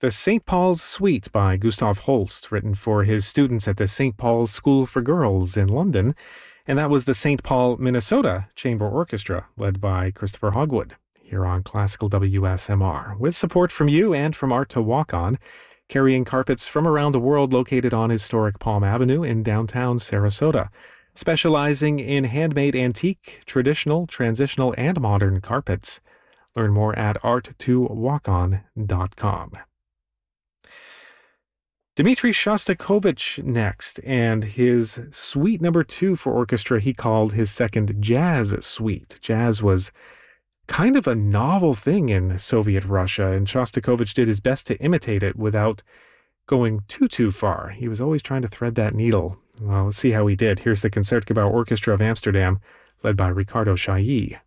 The St. Paul's Suite by Gustav Holst, written for his students at the St. Paul's School for Girls in London. And that was the St. Paul, Minnesota Chamber Orchestra, led by Christopher Hogwood, here on Classical WSMR, with support from you and from Art to Walk On, carrying carpets from around the world located on historic Palm Avenue in downtown Sarasota, specializing in handmade antique, traditional, transitional, and modern carpets. Learn more at art2walkon.com. Dmitri Shostakovich next, and his Suite Number 2 for orchestra he called his second Jazz Suite. Jazz was kind of a novel thing in Soviet Russia, and Shostakovich did his best to imitate it without going too far. He was always trying to thread that needle. Well, let's see how he did. Here's the Concertgebouw Orchestra of Amsterdam, led by Ricardo Chailly.